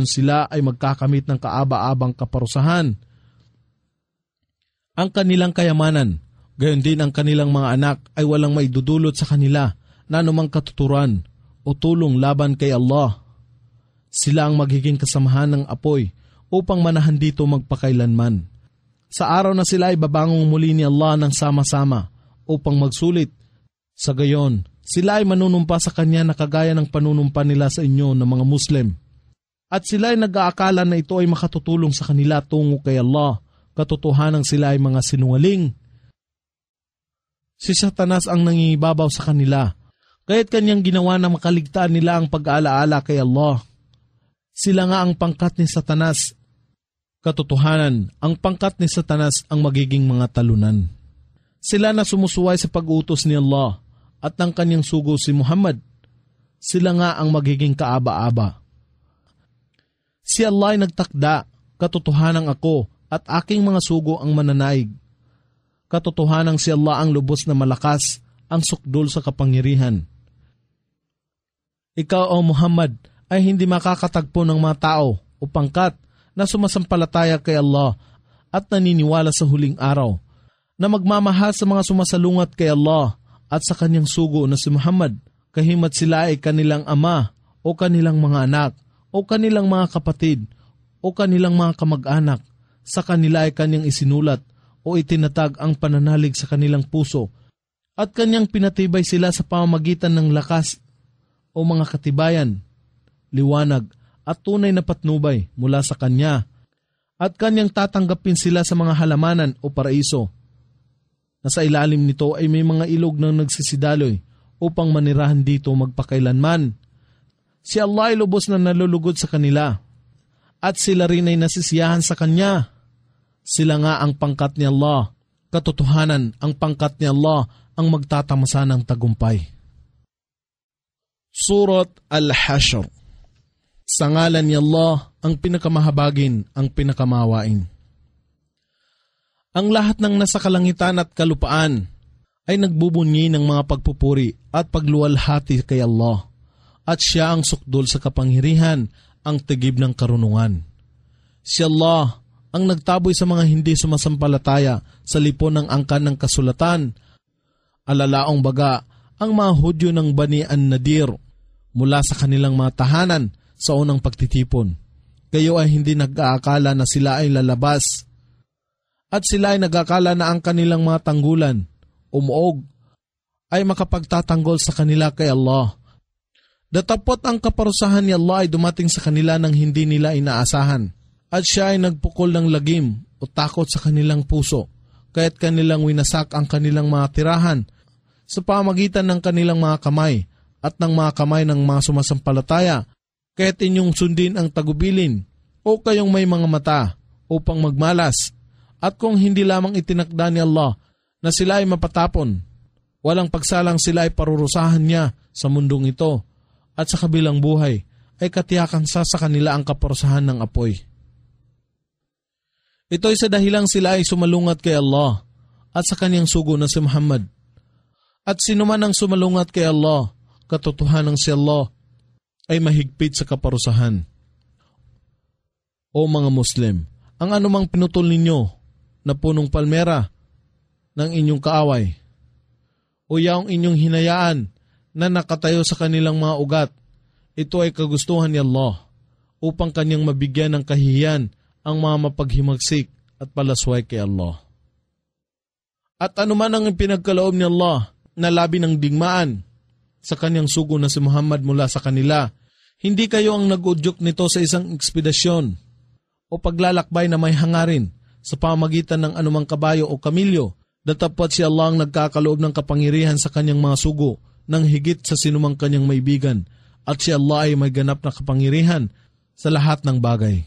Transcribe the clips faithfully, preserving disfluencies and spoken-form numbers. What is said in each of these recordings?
gayon sila ay magkakamit ng kaaba-abang kaparusahan. Ang kanilang kayamanan, gayon din ang kanilang mga anak ay walang maidudulot sa kanila na anumang katuturan o tulong laban kay Allah. Sila ang magiging kasamahan ng apoy upang manahan dito magpakailanman. Sa araw na sila ay babangong muli ni Allah ng sama-sama upang magsulit. Sa gayon, sila ay manunumpa sa Kanya na kagaya ng panunumpa nila sa inyo ng mga Muslim. At sila ay nag-aakala na ito ay makatutulong sa kanila tungo kay Allah. Katotohanan sila ay mga sinungaling. Si Satanas ang nangingibabaw sa kanila, kaya't kanyang ginawa na makaligtaan nila ang pag-aalaala kay Allah. Sila nga ang pangkat ni Satanas. Katotohanan, ang pangkat ni Satanas ang magiging mga talunan. Sila na sumusuway sa pag-utos ni Allah at ng kanyang sugo si Muhammad. Sila nga ang magiging kaaba-aba. Si Allah ay nagtakda, katotohanan ako at aking mga sugo ang mananaig. Katotohanan si Allah ang lubos na malakas, ang sukdol sa kapangyarihan. Ikaw o Muhammad ay hindi makakatagpo ng mga tao o pangkat na sumasampalataya kay Allah at naniniwala sa huling araw, na magmamahal sa mga sumasalungat kay Allah at sa kanyang sugo na si Muhammad, kahimat sila ay kanilang ama o kanilang mga anak o kanilang mga kapatid o kanilang mga kamag-anak. Sa kanila ay kanyang isinulat o itinatag ang pananalig sa kanilang puso at kanyang pinatibay sila sa pamamagitan ng lakas o mga katibayan, liwanag at tunay na patnubay mula sa Kanya, at Kanyang tatanggapin sila sa mga halamanan o paraiso, na sa ilalim nito ay may mga ilog na nagsisidaloy upang manirahan dito magpakailanman. Si Allah ay lubos na nalulugod sa kanila, at sila rin ay nasisiyahan sa Kanya. Sila nga ang pangkat ni Allah. Katotohanan, ang pangkat ni Allah ang magtatamasa ng tagumpay. Surat Al-Hashr. Sa ngalan ni Allah, ang pinakamahabagin, ang pinakamawain. Ang lahat ng nasa kalangitan at kalupaan ay nagbubunyi ng mga pagpupuri at pagluwalhati kay Allah, at siya ang sukdol sa kapangyarihan, ang tigib ng karunungan. Si Allah ang nagtaboy sa mga hindi sumasampalataya sa lipon ng angkan ng kasulatan. Alalaong baga ang mga Hudyo ng Bani An-Nadir mula sa kanilang mga tahanan sa unang pagtitipon. Kayo ay hindi nag-aakala na sila ay lalabas, at sila ay nag-aakala na ang kanilang mga tanggulan, umuog, ay makapagtatanggol sa kanila kay Allah. Datapot ang kaparusahan ni Allah ay dumating sa kanila nang hindi nila inaasahan, at siya ay nagpukol ng lagim o takot sa kanilang puso, kaya't kanilang winasak ang kanilang mga tirahan sa pamagitan ng kanilang mga kamay at ng mga kamay ng mga sumasampalataya, kaya't inyong sundin ang tagubilin o kayong may mga mata upang magmalas, at kung hindi lamang itinakda ni Allah na sila ay mapatapon, walang pagsalang sila ay parurusahan niya sa mundong ito, at sa kabilang buhay ay katiyakang sa sa kanila ang kaparusahan ng apoy. Ito'y sa dahilang sila ay sumalungat kay Allah at sa kanyang sugo na si Muhammad. At sino man ang sumalungat kay Allah, katotohanan si Allah ay mahigpit sa kaparusahan. O mga Muslim, ang anumang pinutol ninyo na punong palmera ng inyong kaaway, o yaong inyong hinayaan na nakatayo sa kanilang mga ugat, ito ay kagustuhan ni Allah upang kanyang mabigyan ng kahihiyan ang mga mapaghimagsik at palasway kay Allah. At anuman ang pinagkaloob ni Allah na labi ng digmaan sa kanyang sugo na si Muhammad mula sa kanila, hindi kayo ang nag-udyok nito sa isang ekspedisyon o paglalakbay na may hangarin sa pamagitan ng anumang kabayo o kamilyo, datapot si Allah ang nagkakaloob ng kapangyarihan sa kanyang mga sugo nang higit sa sinumang kanyang maibigan, at si Allah ay may ganap na kapangyarihan sa lahat ng bagay.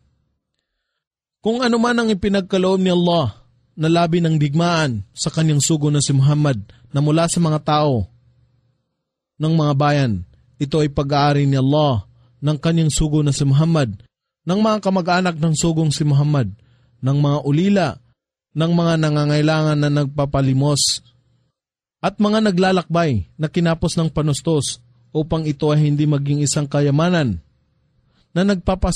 Kung ano man ang ipinagkaloob ni Allah na labi ng digmaan sa kanyang sugo na si Muhammad na mula sa mga tao ng mga bayan, ito ay pag-aari ni Allah ng kanyang sugo na si Muhammad, ng mga kamag-anak ng sugong si Muhammad, ng mga ulila, ng mga nangangailangan na nagpapalimos, at mga naglalakbay na kinapos ng panustos upang ito ay hindi maging isang kayamanan na nagpapas